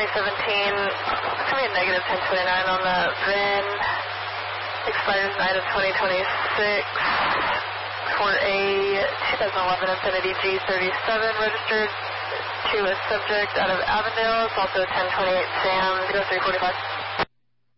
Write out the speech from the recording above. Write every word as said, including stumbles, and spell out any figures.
twenty seventeen, it's going to be a negative ten twenty-nine on the V I N. Expires night of twenty twenty-six for a twenty eleven Infiniti G thirty-seven registered to a subject out of Avondale. It's also a ten twenty-eight Sam zero three four five.